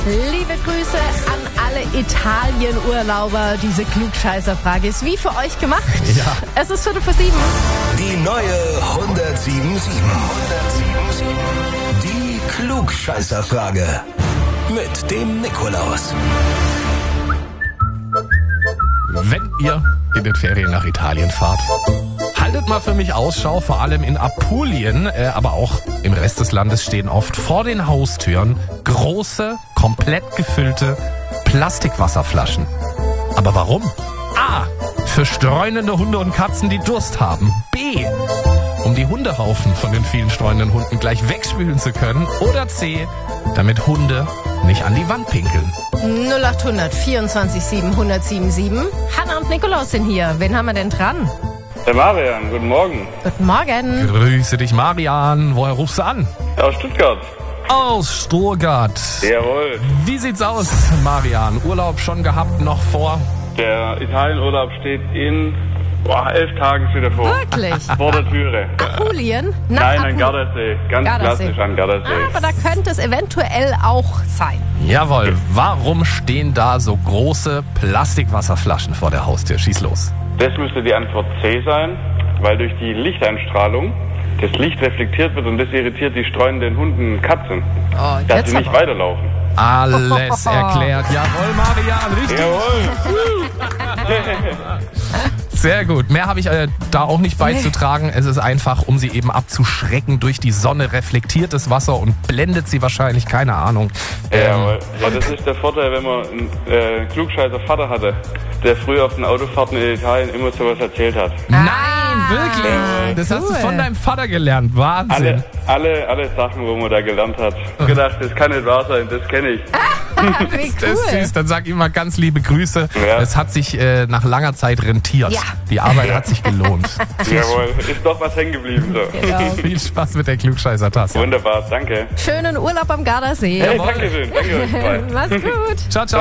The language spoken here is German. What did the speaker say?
Liebe Grüße an alle Italien-Urlauber. Diese Klugscheißer-Frage ist wie für euch gemacht. Ja. Es ist 6:45. Die neue 107.7. Die Klugscheißer-Frage. Mit dem Nikolaus. Wenn ihr in den Ferien nach Italien fahrt, haltet mal für mich Ausschau, vor allem in Apulien, aber auch im Rest des Landes stehen oft vor den Haustüren große, komplett gefüllte Plastikwasserflaschen. Aber warum? A. Für streunende Hunde und Katzen, die Durst haben. B. Um die Hundehaufen von den vielen streunenden Hunden gleich wegspülen zu können. Oder C. Damit Hunde nicht an die Wand pinkeln. 0800 24 7 1077. Hanna und Nikolaus sind hier. Wen haben wir denn dran? Der Marian, guten Morgen. Guten Morgen. Grüße dich, Marian. Woher rufst du an? Aus Stuttgart. Aus Stuttgart. Jawohl. Wie sieht's aus, Marian? Urlaub schon gehabt, noch vor? Der Italienurlaub steht in 11 Tagen wieder vor. Wirklich? Vor der Türe. Apulien? Nein, an Gardasee. Ganz Gardasee. klassisch an Gardasee. Aber da könnte es eventuell auch sein. Jawohl. Warum stehen da so große Plastikwasserflaschen vor der Haustür? Schieß los. Das müsste die Antwort C sein, weil durch die Lichteinstrahlung das Licht reflektiert wird und das irritiert die streunenden Hunden und Katzen, Oh, dass jetzt sie nicht aber. weiterlaufen. Alles erklärt. Jawohl, Marian. Richtig. Jawohl. Sehr gut. Mehr habe ich da auch nicht beizutragen. Es ist einfach, um sie eben abzuschrecken. Durch die Sonne reflektiert das Wasser und blendet sie wahrscheinlich. Keine Ahnung. Jawohl. Ja, das ist der Vorteil, wenn man einen klugscheißer Vater hatte, der früher auf den Autofahrten in Italien immer sowas erzählt hat. Nein, wirklich. Das hast du cool. von deinem Vater gelernt. Wahnsinn. Alle Sachen, wo man da gelernt hat. Ich hab gedacht, das kann nicht wahr sein, das kenne ich. Wie Das ist cool. süß. Dann sag ihm mal ganz liebe Grüße. Ja. Es hat sich nach langer Zeit rentiert. Ja. Die Arbeit hat sich gelohnt. Jawohl, ist doch was hängen geblieben. So. Genau. Viel Spaß mit der Klugscheißer-Tasse. Wunderbar, danke. Schönen Urlaub am Gardasee. Hey, danke schön, danke euch zwei. Mach's gut. Ciao, ciao.